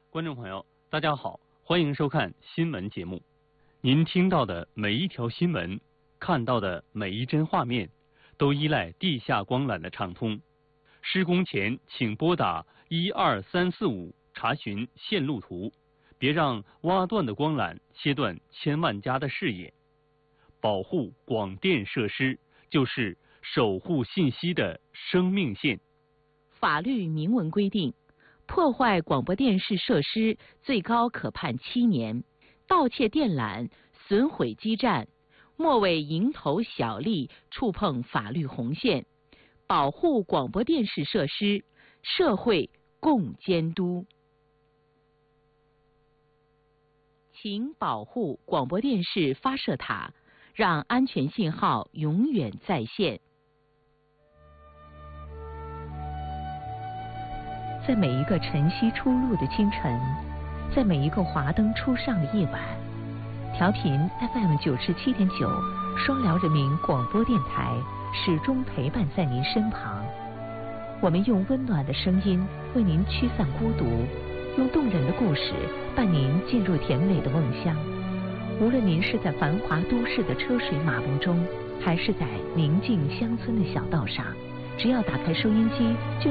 观众朋友，大家好，欢迎收看新闻节目。您听到的每一条新闻，看到的每一帧画面，都依赖地下光缆的畅通。施工前请拨打12345查询线路图，别让挖断的光缆切断千万家的视野。保护广电设施就是守护信息的生命线。 法律明文规定，破坏广播电视设施最高可判7年，盗窃电缆、损毁基站，莫为蝇头小利触碰法律红线。保护广播电视设施，社会共监督。请保护广播电视发射塔，让安全信号永远在线。在每一个晨曦初露的清晨，在每一个华灯初上的夜晚，调频 FM 97.9双辽人民广播电台始终陪伴在您身旁。我们用温暖的声音为您驱散孤独，用动人的故事伴您进入甜美的梦乡。无论您是在繁华都市的车水马龙中，还是在宁静乡村的小道上，只要打开收音机就